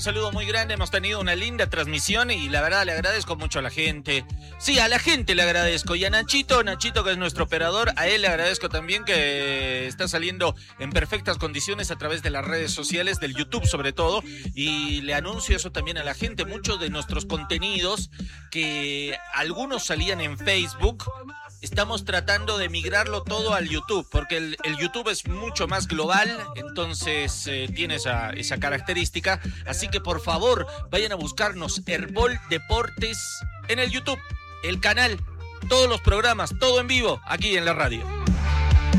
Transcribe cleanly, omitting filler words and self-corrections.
Un saludo muy grande, hemos tenido una linda transmisión y la verdad le agradezco mucho a la gente. Sí, a la gente le agradezco y a Nachito que es nuestro operador, a él le agradezco también que está saliendo en perfectas condiciones a través de las redes sociales, del YouTube sobre todo, y le anuncio eso también a la gente. Muchos de nuestros contenidos, que algunos salían en Facebook, estamos tratando de migrarlo todo al YouTube, porque el YouTube es mucho más global, entonces tiene esa característica. Así que por favor, vayan a buscarnos Herbol Deportes en el YouTube, el canal, todos los programas, todo en vivo, aquí en la radio.